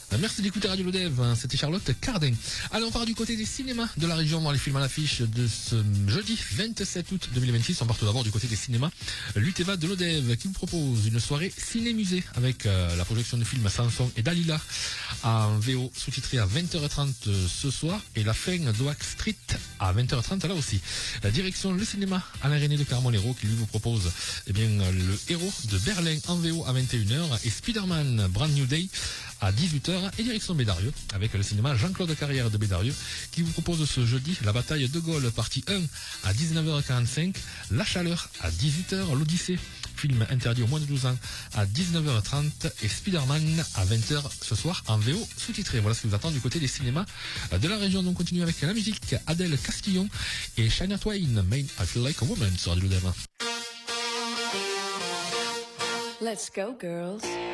Merci d'écouter Radio Lodev, c'était Charlotte Cardin. Allez, on part du côté des cinémas de la région, voir les films à l'affiche de ce jeudi 27 août 2026. On part tout d'abord du côté des cinémas l'Uteva de Lodev qui vous propose une soirée ciné-musée avec la projection de films Samson et Dalila en VO sous-titré à 20h30 ce soir et La fin d'Oak Street à 20h30 là aussi. La direction Le Cinéma Alain René de Carmolero qui lui vous propose le héros de Berlin en VO à 21h et Spider-Man Brand New Day à 18h et direction Bédarieux avec le cinéma Jean-Claude Carrière de Bédarieux qui vous propose ce jeudi la bataille de Gaulle partie 1 à 19h45, La Chaleur à 18h, L'Odyssée, film interdit aux moins de 12 ans à 19h30 et Spider-Man à 20h ce soir en VO sous-titré. Voilà ce qui vous attend du côté des cinémas de la région. Donc on continue avec la musique Adèle Castillon et Shania Twain, Made I Feel Like a Woman sur Radio Lodev. Let's go girls.